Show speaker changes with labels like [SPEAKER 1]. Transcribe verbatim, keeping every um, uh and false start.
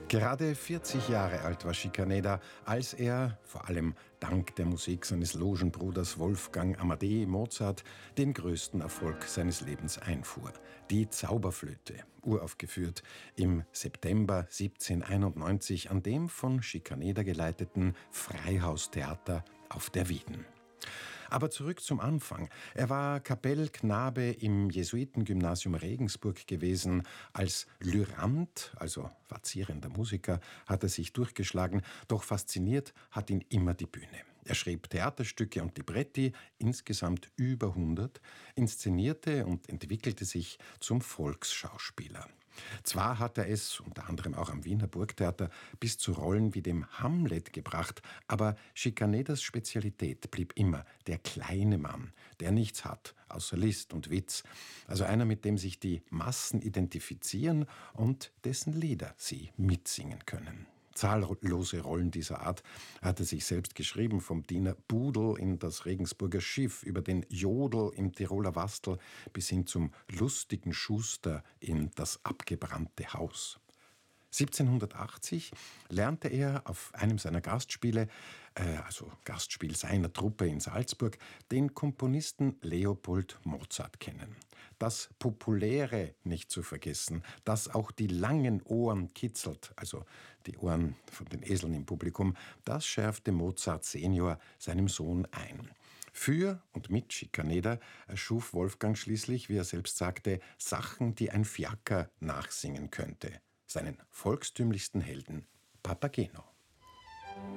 [SPEAKER 1] Gerade vierzig Jahre alt war Schikaneder, als er, vor allem dank der Musik seines Logenbruders Wolfgang Amadei Mozart, den größten Erfolg seines Lebens einfuhr. Die Zauberflöte, uraufgeführt im September siebzehnhunderteinundneunzig an dem von Schikaneder geleiteten Freihaustheater auf der Wieden. Aber zurück zum Anfang. Er war Kapellknabe im Jesuitengymnasium Regensburg gewesen. Als Lyrant, also vazierender Musiker, hat er sich durchgeschlagen, doch fasziniert hat ihn immer die Bühne. Er schrieb Theaterstücke und Libretti, insgesamt über hundert, inszenierte und entwickelte sich zum Volksschauspieler. Zwar hat er es, unter anderem auch am Wiener Burgtheater, bis zu Rollen wie dem Hamlet gebracht, aber Schikaneders Spezialität blieb immer der kleine Mann, der nichts hat, außer List und Witz, also einer, mit dem sich die Massen identifizieren und dessen Lieder sie mitsingen können. Zahllose Rollen dieser Art hat er sich selbst geschrieben, vom Diener Budel in das Regensburger Schiff, über den Jodl im Tiroler Wastel bis hin zum lustigen Schuster in das abgebrannte Haus. siebzehnhundertachtzig lernte er auf einem seiner Gastspiele, äh, also Gastspiel seiner Truppe in Salzburg, den Komponisten Leopold Mozart kennen. Das Populäre nicht zu vergessen, das auch die langen Ohren kitzelt, also die Ohren von den Eseln im Publikum, das schärfte Mozart Senior seinem Sohn ein. Für und mit Schikaneder erschuf Wolfgang schließlich, wie er selbst sagte, Sachen, die ein Fiaker nachsingen könnte. Seinen volkstümlichsten Helden Papageno.